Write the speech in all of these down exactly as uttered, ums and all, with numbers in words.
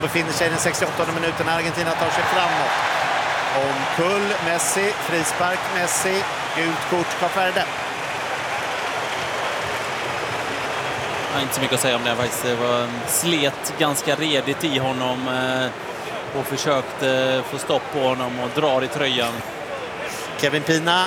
Befinner sig i den sextioåttonde minuten när Argentina tar sig framåt. Omkull, Messi, frispark, Messi, gult kort, Kap Verde. Ja, inte så mycket att säga om det faktiskt. Det var slet ganska redigt i honom eh, och försökte få stopp på honom och drar i tröjan. Kevin Pina,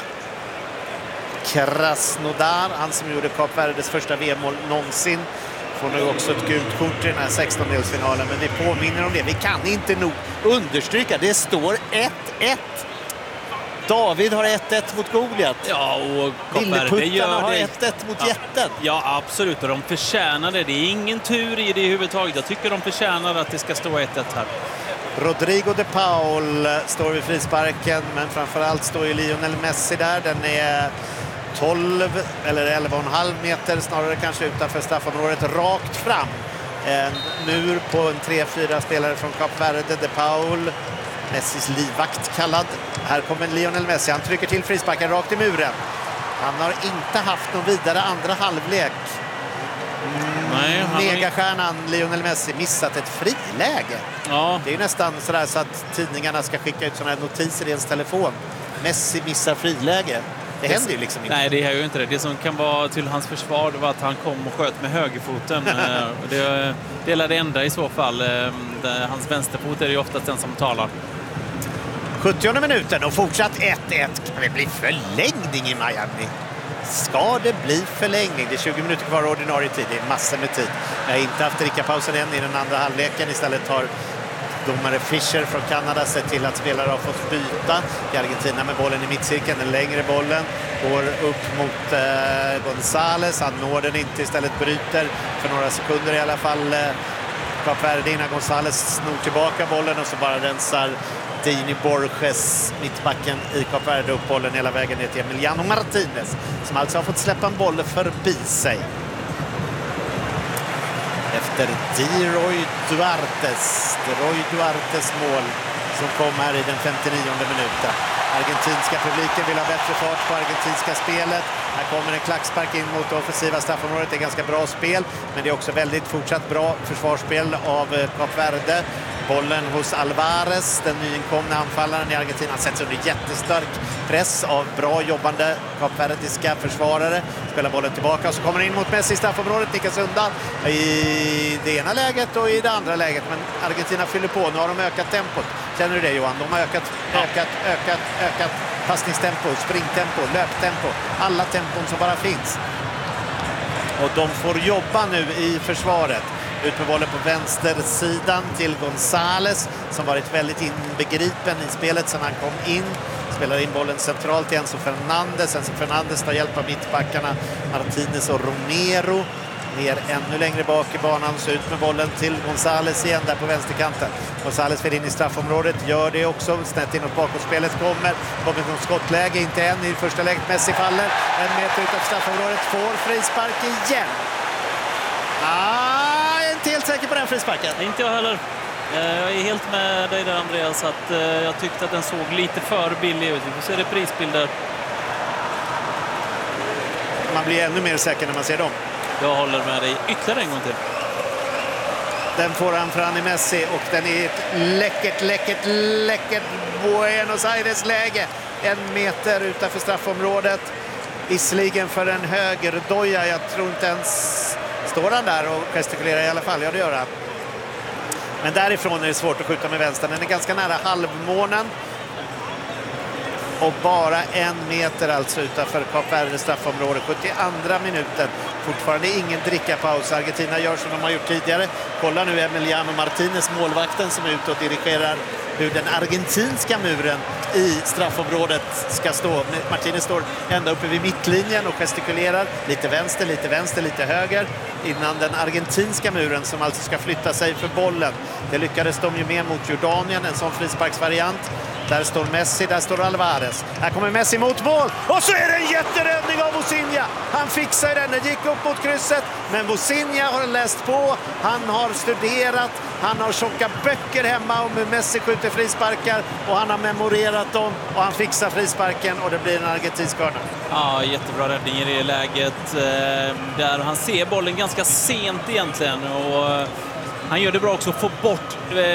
Krasnodar, han som gjorde Kap Verdes första V M-mål någonsin, får nu också ett gult kort i den här sextondelsfinalen. Men vi påminner om det. Vi kan inte nog understryka. Det står ett ett. David har ett ett mot Goliat. Ja, och Lilleputtarna har ett ett mot ja. jätten. Ja, absolut. Och de förtjänar det. Det är ingen tur i det i huvudtaget. Jag tycker de förtjänar att det ska stå ett ett här. Rodrigo de Paul står vid frisparken, men framförallt står ju Lionel Messi där. Den är tolv eller elva komma fem meter snarare kanske utanför straffområdet, rakt fram. En mur på en tre fyra spelare från Kap Verde. De Paul, Messis livvakt kallad. Här kommer Lionel Messi, han trycker till frisparken rakt i muren. Han har inte haft någon vidare andra halvlek. Nej, han Megastjärnan Lionel Messi missat ett friläge. Ja. Det är ju nästan sådär så att tidningarna ska skicka ut sådana här notiser i ens telefon. Messi missar friläge. Det händer ju liksom inte. Nej, det är ju inte det. Det som kan vara till hans försvar var att han kom och sköt med högerfoten. det, det är det enda i så fall. Hans vänsterfot är ju oftast den som talar. sjuttionde minuten och fortsatt ett ett. Kan det bli förlängning i Miami? Ska det bli förlängning? Det är tjugo minuter kvar ordinarie tid. Det är massor med tid. Jag har inte haft drickapausen än i den andra halvleken. Istället har domare Fischer från Kanada sett till att spelare har fått byta. I Argentina med bollen i mittcirkeln. Den längre bollen går upp mot eh, González. Han når den inte, istället bryter för några sekunder i alla fall. Eh, Kap Verde innan González snor tillbaka bollen och så bara rensar Dini Borges, mittbacken i Kap Verde, upp bollen hela vägen ner till Emiliano Martinez, som alltså har fått släppa en boll förbi sig. Efter Diroy Duartes, Diroy Duartes mål som kom här i den femtionionde minuten. Argentinska publiken vill ha bättre fart på argentinska spelet. Här kommer en klackspark in mot det offensiva straffområdet. Det är ganska bra spel, men det är också väldigt fortsatt bra försvarsspel av Kap Verde. Bollen hos Alvarez, den nyinkomna anfallaren i Argentina, sätts under jättestark press av bra jobbande kapverdiska försvarare. Spelar bollen tillbaka och så kommer in mot Messi i straffområdet, nickas undan i det ena läget och i det andra läget. Men Argentina fyller på, nu har de ökat tempot. Känner du det, Johan? De har ökat, ökat, ökat, ökat passningstempo, springtempo, löptempo. Alla tempon som bara finns. Och de får jobba nu i försvaret. Ut med bollen på vänstersidan till González, som varit väldigt inbegripen i spelet sedan han kom in. Spelar in bollen centralt till Enzo Fernandez. Enzo Fernandez tar hjälp av mittbackarna Martinez och Romero. Ner ännu längre bak i banan, så ut med bollen till González igen där på vänsterkanten. González vill in i straffområdet, gör det också. Snett inåt bakåtspelet kommer. Kommer något skottläge, inte än i första läget. Messi faller en meter utanför straffområdet, får frispark igen. Ah, jag är inte helt säker på den frisparken. Inte jag heller. Jag är helt med dig där, Andreas, att jag tyckte att den såg lite för billig ut. Vi får se reprisbilder. Man blir ännu mer säker när man ser dem. Jag håller med dig ytterligare en gång till. Den får han fram i Messi och den är ett läckert, läckert, läckert Buenos Aires-läge. En meter utanför straffområdet. Visserligen för en högerdoja. Jag tror inte ens... Står han där och gestikulerar i alla fall? Ja, det gör han. Men därifrån är det svårt att skjuta med vänster. Den är ganska nära halvmånen. Och bara en meter alltså utanför Kap Verde straffområde. sjuttioandra minuten. Fortfarande ingen drickapaus. Argentina gör som de har gjort tidigare. Kolla nu Emiliano Martinez, målvakten, som är ute och dirigerar hur den argentinska muren i straffområdet ska stå. Martinez står ända uppe vid mittlinjen och gestikulerar. Lite vänster, lite vänster, lite höger. Innan den argentinska muren, som alltså ska flytta sig för bollen. Det lyckades de ju med mot Jordanien, en sån frisparksvariant. Där står Messi, där står Alvarez. Här kommer Messi mot mål. Och så är det en jätteräddning av Vozinha. Han fixar den, den gick upp mot krysset. Men Vozinha har läst på. Han har studerat. Han har tjocka böcker hemma om hur Messi skjuter frisparkar. Och han har memorerat dem. Och han fixar frisparken och det blir en argentinsk hörna. Ja, jättebra räddning i det läget. Där han ser bollen ganska sent egentligen. Och Han gör det bra också att få bort